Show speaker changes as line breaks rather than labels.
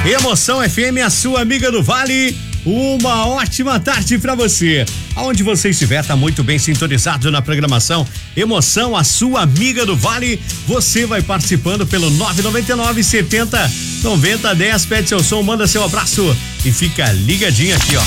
Emoção FM, a sua amiga do Vale. Uma ótima tarde pra você. Aonde você estiver, tá muito bem sintonizado na programação Emoção, a sua amiga do Vale. Você vai participando pelo 999 70 90 10. Pede seu som, manda seu abraço e fica ligadinho aqui, ó.